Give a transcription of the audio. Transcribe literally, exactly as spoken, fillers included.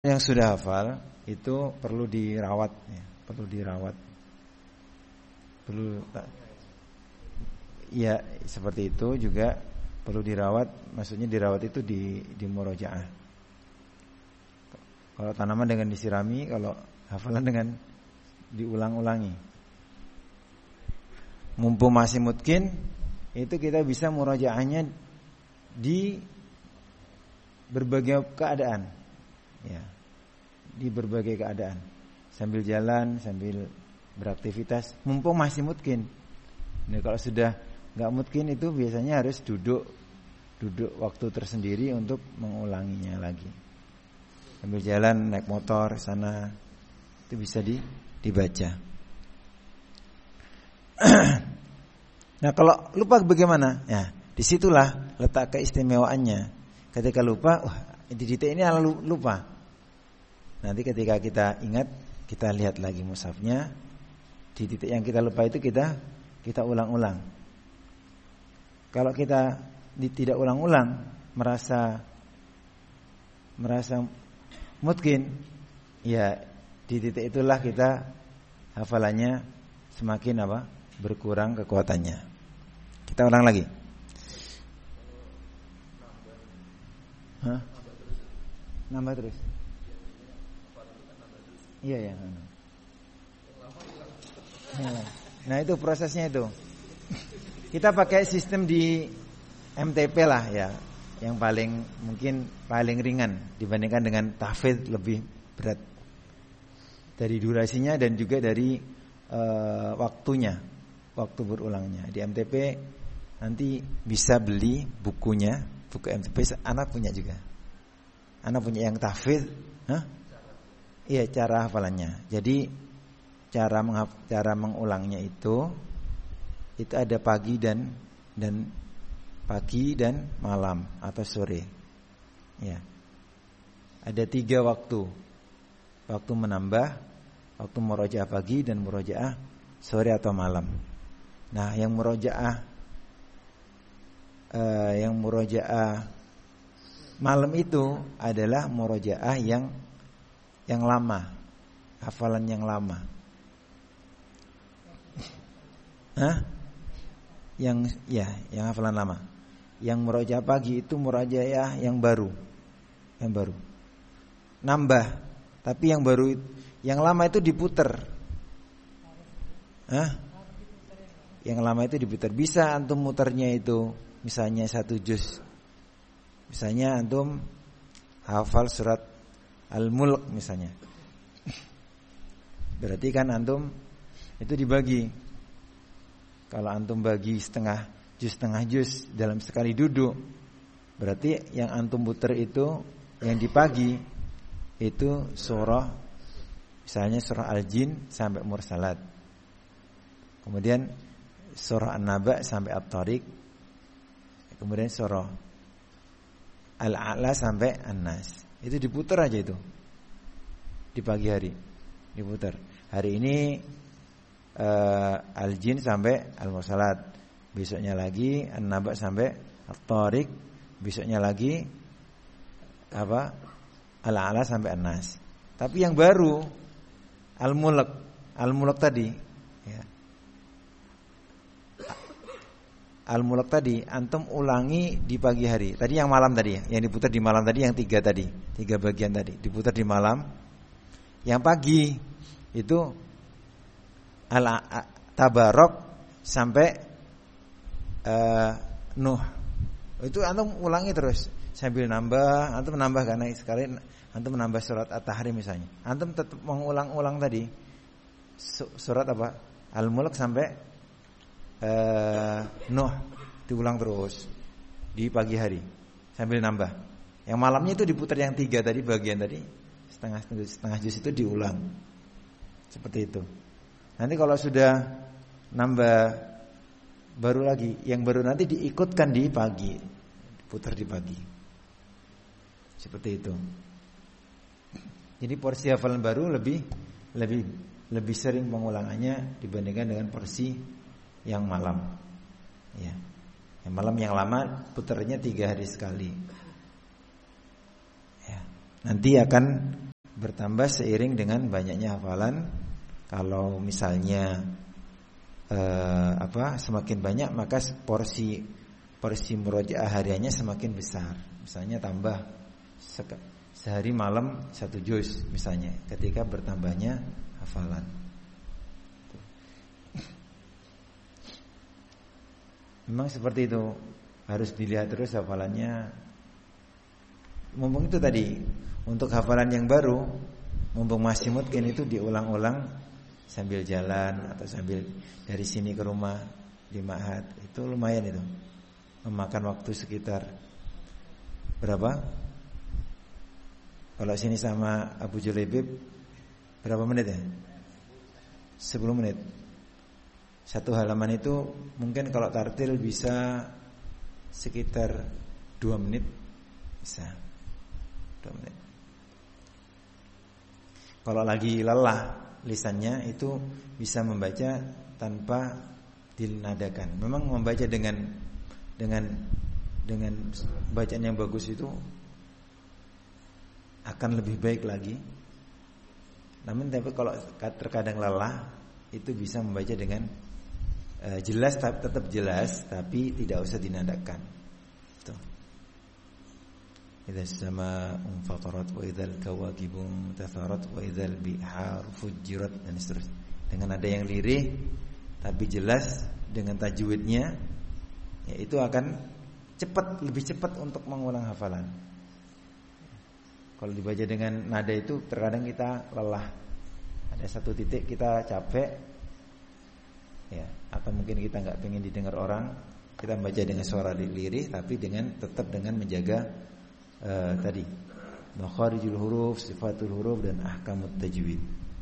Yang sudah hafal itu perlu dirawat, ya, perlu dirawat, perlu, ya seperti itu juga perlu dirawat. Maksudnya dirawat itu di di murojaah. Kalau tanaman dengan disirami, kalau hafalan dengan diulang-ulangi. Mumpung masih mungkin, itu kita bisa murojaahnya di berbagai keadaan, ya, di berbagai keadaan, sambil jalan, sambil beraktivitas, mumpung masih mungkin. Nah, kalau sudah nggak mungkin itu biasanya harus duduk, duduk waktu tersendiri untuk mengulanginya lagi. Sambil jalan, naik motor sana, itu bisa di, dibaca. Nah, kalau lupa bagaimana? Ya, disitulah letak keistimewaannya. Ketika lupa, wah, di titik ini lupa. Nanti ketika kita ingat, kita lihat lagi mushafnya. Di titik yang kita lupa itu kita kita ulang-ulang. Kalau kita di, tidak ulang-ulang, merasa merasa mungkin, ya di titik itulah kita hafalannya semakin apa? Berkurang kekuatannya. Kita ulang lagi. Hah? Nambah terus. Iya ya. Nah, itu prosesnya itu. Kita pakai sistem di M T P lah ya, yang paling mungkin paling ringan dibandingkan dengan tahfidz, lebih berat dari durasinya dan juga dari uh, waktunya, waktu berulangnya. Di M T P nanti bisa beli bukunya, buku M T P. Anak punya juga. Anak punya yang tahfidz, hah? Iya, cara hafalannya. Jadi cara menghaf- cara mengulangnya itu itu ada pagi dan dan pagi dan malam atau sore. Ya. Ada tiga waktu. Waktu menambah, waktu murojaah pagi dan murojaah sore atau malam. Nah, yang murojaah eh, yang murojaah malam itu adalah murojaah yang yang lama, hafalan yang lama. Hah? Yang ya, yang hafalan lama. Yang murojaah pagi itu murojaah yang baru. Yang baru. Nambah, tapi yang baru, yang lama itu diputer. Hah? Yang lama itu diputer. Bisa antum muternya itu misalnya satu juz. Misalnya antum hafal surat Al-Mulk misalnya. Berarti kan antum itu dibagi. Kalau antum bagi setengah juz setengah juz dalam sekali duduk, berarti yang antum puter itu yang di pagi itu surah, misalnya surah Al-Jin sampai Mursalat. Kemudian surah An-Naba sampai At-Tariq. Kemudian surah Al-A'la sampai An-Nas. Itu diputar aja itu di pagi hari, diputar. Hari ini uh, Al-Jin sampai Al-Mursalat, besoknya lagi An-Naba sampai At-Tariq, besoknya lagi apa? Al-A'la sampai An-Nas. Tapi yang baru Al-Mulk, Al-Mulk tadi, ya. Al-Mulk tadi antum ulangi di pagi hari. Tadi yang malam tadi ya, yang diputar di malam tadi, yang tiga tadi, tiga bagian tadi diputar di malam. Yang pagi itu Al-Tabarok sampai uh, Nuh. Itu antum ulangi terus sambil nambah, antum nambah karena sekali antum menambah surat At-Tahrim misalnya. Antum tetap mengulang-ulang tadi surat apa? Al-Mulk sampai Uh, Nuh, diulang terus di pagi hari sambil nambah. Yang malamnya itu diputar yang tiga tadi, bagian tadi setengah setengah juz itu diulang seperti itu. Nanti kalau sudah nambah baru lagi, yang baru nanti diikutkan di pagi, diputar di pagi seperti itu. Jadi porsi hafalan baru lebih lebih lebih sering pengulangannya dibandingkan dengan porsi yang malam, ya. Yang malam yang lama putarnya tiga hari sekali. Ya. Nanti akan bertambah seiring dengan banyaknya hafalan. Kalau misalnya eh, apa semakin banyak, maka porsi porsi murojaah hariannya semakin besar. Misalnya tambah sehari malam satu juz misalnya, ketika bertambahnya hafalan. Memang seperti itu, harus dilihat terus hafalannya. Mumpung itu tadi, untuk hafalan yang baru, mumpung masih mungkin itu diulang-ulang sambil jalan atau sambil dari sini ke rumah di ma'had, itu lumayan itu. Memakan waktu sekitar berapa? Kalau sini sama Abu Julaibib berapa menit ya? sepuluh menit. Satu halaman itu mungkin kalau tartil bisa sekitar dua menit. Bisa dua menit. Kalau lagi lelah lisannya itu bisa membaca tanpa dinadakan. Memang membaca dengan dengan dengan bacaan yang bagus itu akan lebih baik lagi. Namun tapi kalau terkadang lelah, itu bisa membaca dengan uh, jelas, tetap jelas, tapi tidak usah dinadakan. Tuh. Idza sama unfatarat wa idzal kawakibum tatharat wa idzal bihar fujirat dan seterusnya. Dengan ada yang lirih tapi jelas dengan tajwidnya, ya itu akan cepat, lebih cepat untuk mengulang hafalan. Kalau dibaca dengan nada itu terkadang kita lelah. Ada satu titik kita capek, ya, atau mungkin kita nggak pengen didengar orang, kita baca dengan suara lirih, tapi dengan tetap dengan menjaga uh, tadi makharijul huruf, sifatul huruf dan ahkamut tajwid.